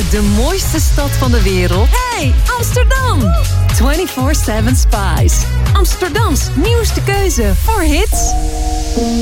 uit de mooiste stad van de wereld. Hey, Amsterdam! 24/7 Spice. Amsterdams nieuwste keuze voor hits